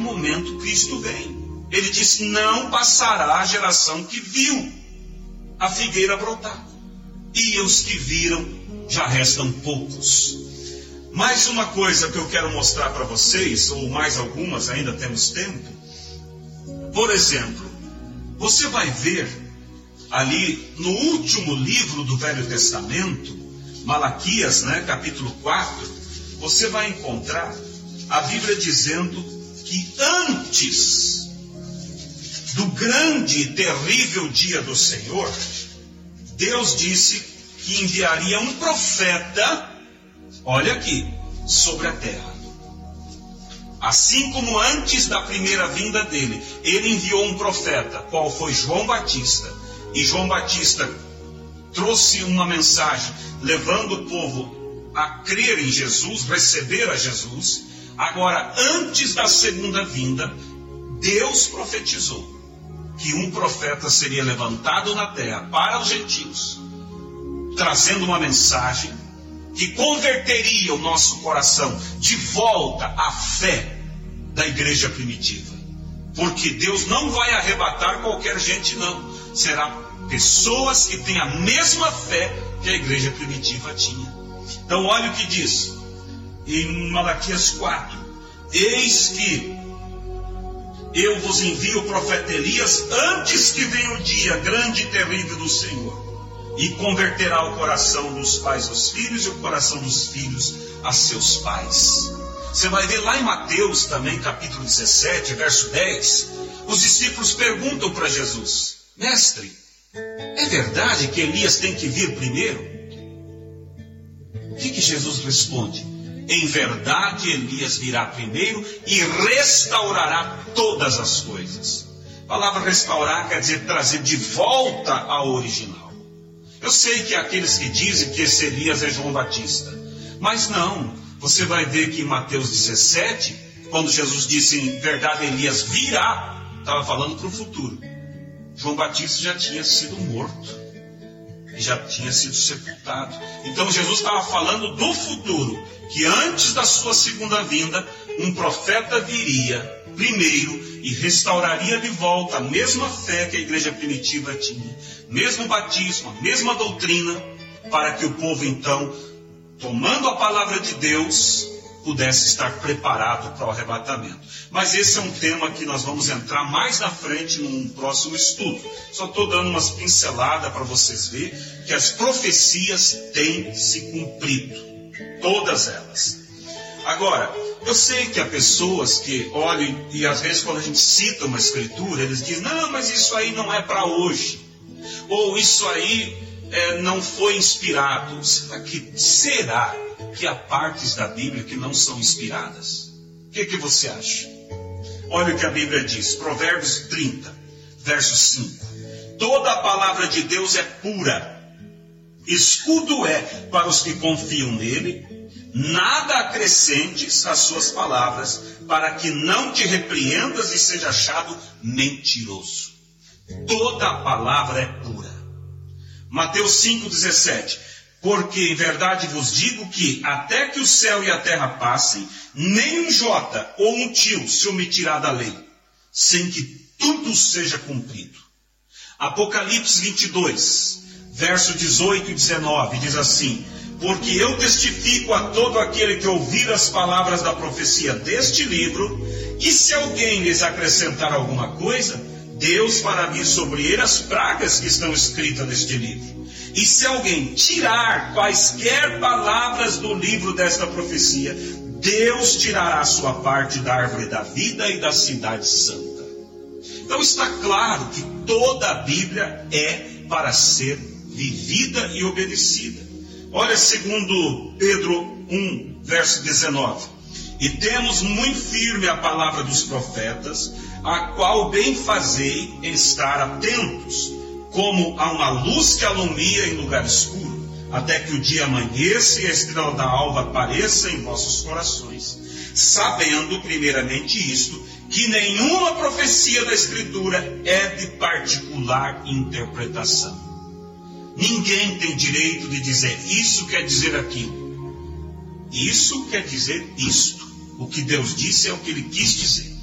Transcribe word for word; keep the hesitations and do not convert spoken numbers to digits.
momento Cristo vem. Ele disse: não passará a geração que viu a figueira brotar, e os que viram já restam poucos. Mais uma coisa que eu quero mostrar para vocês, ou mais algumas, ainda temos tempo. Por exemplo, você vai ver ali no último livro do Velho Testamento, Malaquias, né, capítulo quatro, você vai encontrar a Bíblia dizendo que antes do grande e terrível dia do Senhor, Deus disse que enviaria um profeta, olha aqui, sobre a terra. Assim como antes da primeira vinda dele, ele enviou um profeta, qual foi João Batista. E João Batista trouxe uma mensagem, levando o povo a crer em Jesus, receber a Jesus. Agora, antes da segunda vinda, Deus profetizou que um profeta seria levantado na terra para os gentios, trazendo uma mensagem que converteria o nosso coração de volta à fé da igreja primitiva. Porque Deus não vai arrebatar qualquer gente, não. Será pessoas que têm a mesma fé que a igreja primitiva tinha. Então olha o que diz em Malaquias quatro: eis que eu vos envio o profeta Elias antes que venha o dia grande e terrível do Senhor, e converterá o coração dos pais aos filhos e o coração dos filhos a seus pais. Você vai ver lá em Mateus também, capítulo dezessete, verso dez, os discípulos perguntam para Jesus: mestre, é verdade que Elias tem que vir primeiro? O que, que Jesus responde? Em verdade, Elias virá primeiro e restaurará todas as coisas. A palavra restaurar quer dizer trazer de volta ao original. Eu sei que há aqueles que dizem que esse Elias é João Batista, mas não. Você vai ver que em Mateus dezessete, quando Jesus disse em verdade Elias virá, estava falando para o futuro. João Batista já tinha sido morto e já tinha sido sepultado. Então Jesus estava falando do futuro, que antes da sua segunda vinda, um profeta viria primeiro e restauraria de volta a mesma fé que a igreja primitiva tinha, mesmo batismo, a mesma doutrina, para que o povo então, tomando a palavra de Deus, pudesse estar preparado para o arrebatamento. Mas esse é um tema que nós vamos entrar mais na frente num próximo estudo. Só estou dando umas pinceladas para vocês verem que as profecias têm se cumprido. Todas elas. Agora, eu sei que há pessoas que olham e às vezes quando a gente cita uma escritura, eles dizem: não, mas isso aí não é para hoje. Ou isso aí é, não foi inspirado. Será que, será que há partes da Bíblia que não são inspiradas? O que, que você acha? Olha o que a Bíblia diz, Provérbios trinta, verso cinco. Toda a palavra de Deus é pura, escudo é para os que confiam nele, nada acrescentes às suas palavras, para que não te repreendas e seja achado mentiroso. Toda a palavra é pura. Mateus cinco, dezessete. Porque em verdade vos digo que até que o céu e a terra passem, nem um jota ou um tio se omitirá da lei, sem que tudo seja cumprido. Apocalipse vinte e dois, verso dezoito e dezenove, diz assim: porque eu testifico a todo aquele que ouvir as palavras da profecia deste livro, e se alguém lhes acrescentar alguma coisa, Deus fará vir sobre ele as pragas que estão escritas neste livro. E se alguém tirar quaisquer palavras do livro desta profecia, Deus tirará a sua parte da árvore da vida e da cidade santa. Então está claro que toda a Bíblia é para ser vivida e obedecida. Olha segundo Pedro um, verso dezenove. E temos muito firme a palavra dos profetas, a qual bem fazei em estar atentos, como a uma luz que alumia em lugar escuro, até que o dia amanheça e a estrela da alva apareça em vossos corações, sabendo primeiramente isto, que nenhuma profecia da Escritura é de particular interpretação. Ninguém tem direito de dizer isso quer dizer aquilo. Isso quer dizer isto. O que Deus disse é o que Ele quis dizer.